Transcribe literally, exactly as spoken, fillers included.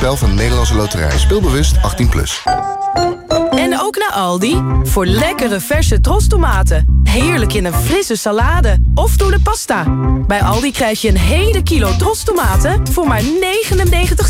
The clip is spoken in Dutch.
spel van de Nederlandse Loterij. Speelbewust achttien plus. En ook naar Aldi. Voor lekkere verse trostomaten. Heerlijk in een frisse salade. Of door de pasta. Bij Aldi krijg je een hele kilo trostomaten voor maar negenennegentig